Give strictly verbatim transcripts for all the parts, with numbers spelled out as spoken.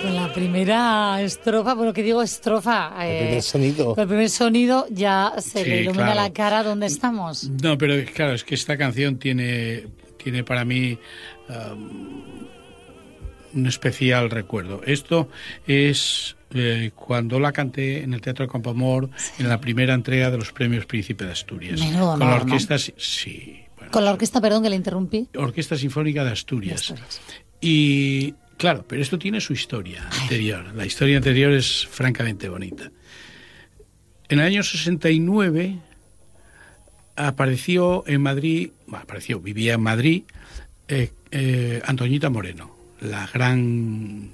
Con la primera estrofa, bueno, que digo estrofa, El eh, primer sonido. con el primer sonido ya se Sí, le ilumina claro. la cara donde estamos. No, pero claro, es que esta canción tiene, tiene para mí um, un especial recuerdo. Esto es eh, cuando la canté en el Teatro de Campoamor, sí, en la primera entrega de los Premios Príncipe de Asturias. Menudo con la honor, orquesta, ¿no? sí. Bueno, Con la orquesta, perdón, que le interrumpí. Orquesta Sinfónica de Asturias. De Asturias. Y claro, pero esto tiene su historia anterior. La historia anterior es francamente bonita. En el año sesenta y nueve apareció en Madrid, bueno, apareció, vivía en Madrid, eh, eh, Antoñita Moreno, la gran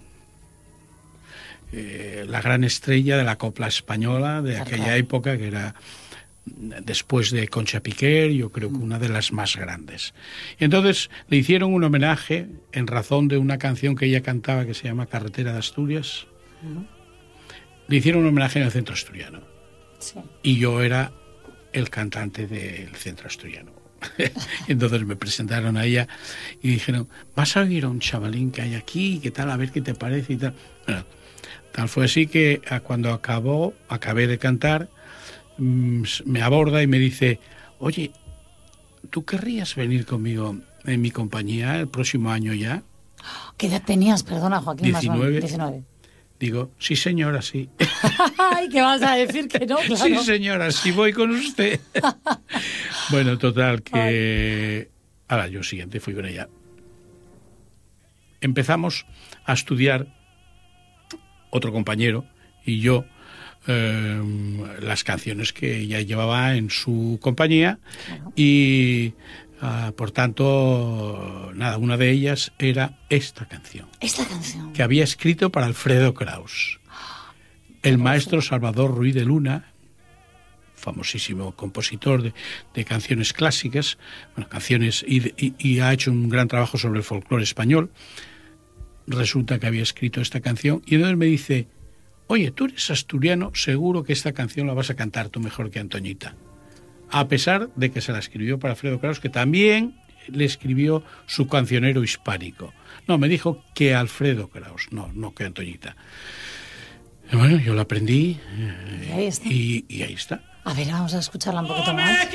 eh, la gran estrella de la copla española de aquella Claro. época, que era, después de Concha Piquer, yo creo que una de las más grandes. Y entonces le hicieron un homenaje en razón de una canción que ella cantaba que se llama Carretera de Asturias. Uh-huh. Le hicieron un homenaje en el Centro Asturiano. Sí. Y yo era el cantante del Centro Asturiano. Entonces me presentaron a ella y dijeron, vas a oír a un chavalín que hay aquí, ¿qué tal? A ver qué te parece y tal. Bueno, tal fue así que cuando acabó, acabé de cantar, me aborda y me dice, oye, ¿tú querrías venir conmigo en mi compañía el próximo año ya? ¿Qué edad tenías? Perdona, Joaquín. diecinueve. Más diecinueve. Digo, sí señora, sí. Ay, ¿qué vas a decir que no? Claro. Sí señora, sí voy con usted. Bueno, total, que al año siguiente fui con ella. Empezamos a estudiar, otro compañero y yo, Eh, las canciones que ella llevaba en su compañía. Claro. Y uh, por tanto, nada, una de ellas era esta canción. Esta canción. Que había escrito para Alfredo Kraus. El maestro Salvador Ruiz de Luna, famosísimo compositor de, de canciones clásicas, bueno, canciones, y, y, y ha hecho un gran trabajo sobre el folclore español. Resulta que había escrito esta canción y entonces me dice, oye, tú eres asturiano, seguro que esta canción la vas a cantar tú mejor que Antoñita. A pesar de que se la escribió para Alfredo Kraus, que también le escribió su cancionero hispánico. No, me dijo que Alfredo Kraus, no, no que Antoñita. Y bueno, yo la aprendí eh, y, ahí está. Y, y ahí está. A ver, vamos a escucharla un poquito más.